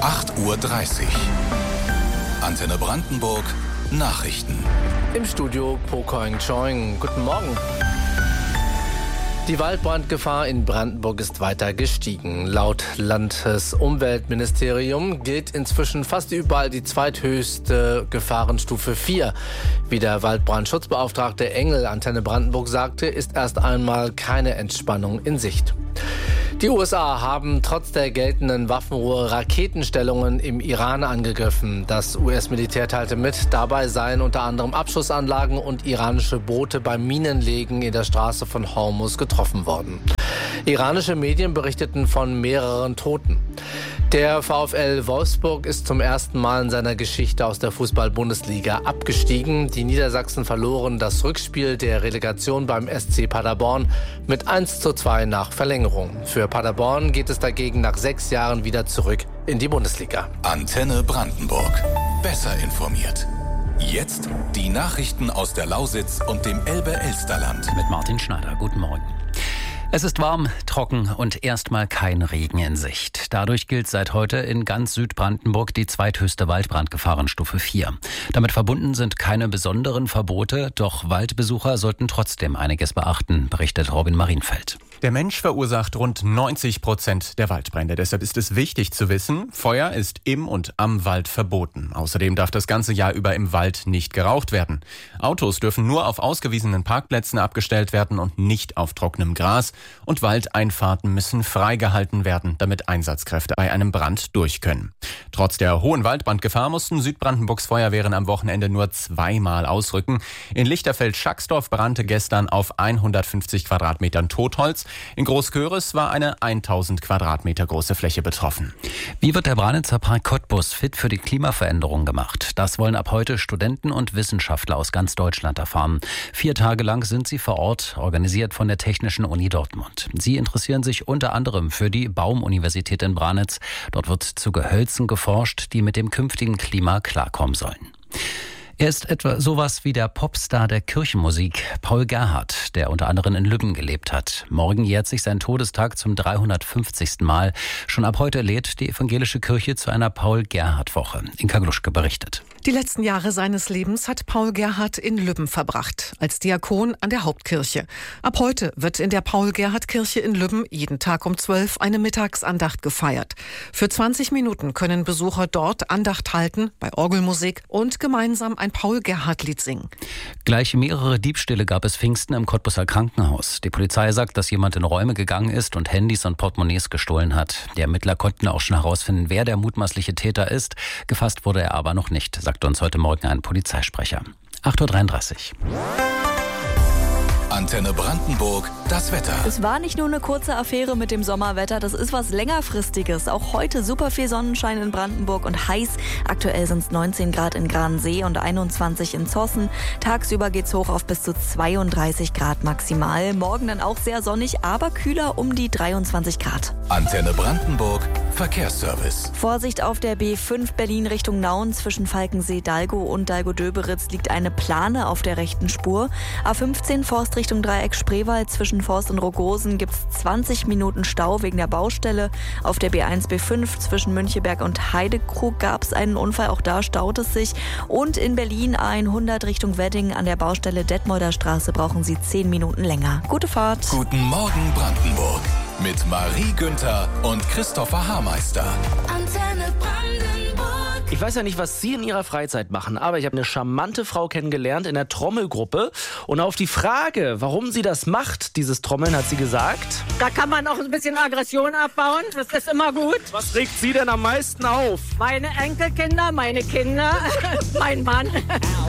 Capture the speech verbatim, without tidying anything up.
acht Uhr dreißig. Antenne Brandenburg Nachrichten. Im Studio Pokoing Choing. Guten Morgen. Die Waldbrandgefahr in Brandenburg ist weiter gestiegen. Laut Landesumweltministerium gilt inzwischen fast überall die zweithöchste Gefahrenstufe vier. Wie der Waldbrandschutzbeauftragte Engel Antenne Brandenburg sagte, ist erst einmal keine Entspannung in Sicht. Die U S A haben trotz der geltenden Waffenruhe Raketenstellungen im Iran angegriffen. Das U S-Militär teilte mit, dabei seien unter anderem Abschussanlagen und iranische Boote beim Minenlegen in der Straße von Hormuz getroffen worden. Iranische Medien berichteten von mehreren Toten. Der VfL Wolfsburg ist zum ersten Mal in seiner Geschichte aus der Fußball-Bundesliga abgestiegen. Die Niedersachsen verloren das Rückspiel der Relegation beim S C Paderborn mit eins zu zwei nach Verlängerung. Für Paderborn geht es dagegen nach sechs Jahren wieder zurück in die Bundesliga. Antenne Brandenburg. Besser informiert. Jetzt die Nachrichten aus der Lausitz und dem Elbe-Elsterland. Mit Martin Schneider. Guten Morgen. Es ist warm, trocken und erstmal kein Regen in Sicht. Dadurch gilt seit heute in ganz Südbrandenburg die zweithöchste Waldbrandgefahrenstufe vier. Damit verbunden sind keine besonderen Verbote, doch Waldbesucher sollten trotzdem einiges beachten, berichtet Robin Marienfeld. Der Mensch verursacht rund neunzig Prozent der Waldbrände. Deshalb ist es wichtig zu wissen, Feuer ist im und am Wald verboten. Außerdem darf das ganze Jahr über im Wald nicht geraucht werden. Autos dürfen nur auf ausgewiesenen Parkplätzen abgestellt werden und nicht auf trockenem Gras. Und Waldeinfahrten müssen freigehalten werden, damit Einsatzkräfte bei einem Brand durch können. Trotz der hohen Waldbrandgefahr mussten Südbrandenburgs Feuerwehren am Wochenende nur zweimal ausrücken. In Lichterfeld-Schacksdorf brannte gestern auf hundertfünfzig Quadratmetern Totholz. In Großköris war eine tausend Quadratmeter große Fläche betroffen. Wie wird der Branitzer Park Cottbus fit für die Klimaveränderung gemacht? Das wollen ab heute Studenten und Wissenschaftler aus ganz Deutschland erfahren. Vier Tage lang sind sie vor Ort, organisiert von der Technischen Uni Dortmund. Sie interessieren sich unter anderem für die Baum-Universität in Branitz. Dort wird zu Gehölzen geforscht, die mit dem künftigen Klima klarkommen sollen. Er ist etwa sowas wie der Popstar der Kirchenmusik, Paul Gerhardt, der unter anderem in Lübben gelebt hat. Morgen jährt sich sein Todestag zum dreihundertfünfzigsten Mal. Schon ab heute lädt die evangelische Kirche zu einer Paul-Gerhardt-Woche. Inka Gluschke berichtet. Die letzten Jahre seines Lebens hat Paul Gerhardt in Lübben verbracht, als Diakon an der Hauptkirche. Ab heute wird in der Paul-Gerhardt-Kirche in Lübben jeden Tag um zwölf eine Mittagsandacht gefeiert. Für zwanzig Minuten können Besucher dort Andacht halten, bei Orgelmusik und gemeinsam ein Paul-Gerhardt-Lied singen. Gleich mehrere Diebstähle gab es Pfingsten im Cottbuser Krankenhaus. Die Polizei sagt, dass jemand in Räume gegangen ist und Handys und Portemonnaies gestohlen hat. Die Ermittler konnten auch schon herausfinden, wer der mutmaßliche Täter ist. Gefasst wurde er aber noch nicht, sagt uns heute Morgen ein Polizeisprecher. acht Uhr dreiunddreißig. Antenne Brandenburg, das Wetter. Es war nicht nur eine kurze Affäre mit dem Sommerwetter, das ist was längerfristiges. Auch heute super viel Sonnenschein in Brandenburg und heiß. Aktuell sind es neunzehn Grad in Gransee und einundzwanzig in Zossen. Tagsüber geht's hoch auf bis zu zweiunddreißig Grad maximal. Morgen dann auch sehr sonnig, aber kühler um die dreiundzwanzig Grad. Antenne Brandenburg, Verkehrsservice. Vorsicht auf der B fünf Berlin Richtung Nauen zwischen Falkensee-Dalgo und Dalgo-Döberitz liegt eine Plane auf der rechten Spur. A fünfzehn Forst Richtung Dreieck Spreewald zwischen Forst und Rogosen gibt es zwanzig Minuten Stau wegen der Baustelle. Auf der B eins B fünf zwischen Müncheberg und Heidekrug gab es einen Unfall, auch da staut es sich. Und in Berlin A hundert Richtung Wedding an der Baustelle Detmolder Straße brauchen Sie zehn Minuten länger. Gute Fahrt. Guten Morgen Brandenburg mit Marie Günther und Christopher Haarmeister. Antenne Brandenburg. Ich weiß ja nicht, was Sie in Ihrer Freizeit machen, aber ich habe eine charmante Frau kennengelernt in der Trommelgruppe. Und auf die Frage, warum sie das macht, dieses Trommeln, hat sie gesagt: Da kann man auch ein bisschen Aggression abbauen, das ist immer gut. Was regt Sie denn am meisten auf? Meine Enkelkinder, meine Kinder, mein Mann.